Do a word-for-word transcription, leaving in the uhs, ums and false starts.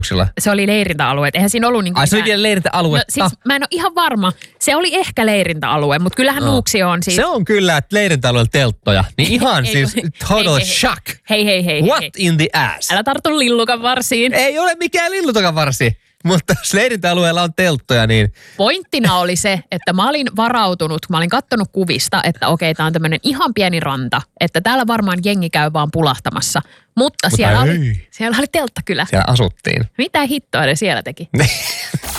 Se oli leirintäalue. Eihän siinä ollut niin kuin... Ai se oli vielä leirintäalue. No, siis mä en ole ihan varma. Se oli ehkä leirintäalue, mutta kyllähän no. Nuuksio on siis... Se on kyllä, että leirintäalueella telttoja. Niin ihan ei, siis hei, total hei, shock. Hei, hei, hei. What hei. in the ass? Älä tartu lillukan varsiin. Ei ole mikään lillutokan varsi. Mutta jos leirintäalueella on telttoja, niin... Pointtina oli se, että mä olin varautunut, mä olin kattonut kuvista, että okei, tää on tämmönen ihan pieni ranta, että täällä varmaan jengi käy vaan pulahtamassa. Mutta, Mutta siellä, oli, siellä oli telttakylä. Siellä asuttiin. Mitä hittoa ne siellä teki?